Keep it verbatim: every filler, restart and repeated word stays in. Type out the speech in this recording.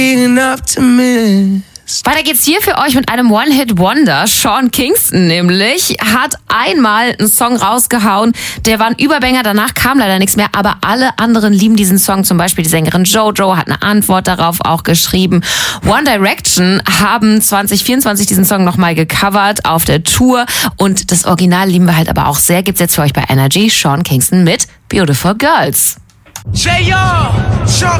Weiter geht's hier für euch mit einem One-Hit-Wonder. Sean Kingston nämlich hat einmal einen Song rausgehauen, der war ein Überbanger, danach kam leider nichts mehr, aber alle anderen lieben diesen Song. Zum Beispiel die Sängerin JoJo hat eine Antwort darauf auch geschrieben. One Direction haben zwanzig vierundzwanzig diesen Song nochmal gecovert auf der Tour und das Original lieben wir halt aber auch sehr. Gibt's jetzt für euch bei Energy Sean Kingston mit Beautiful Girls. J R, Sean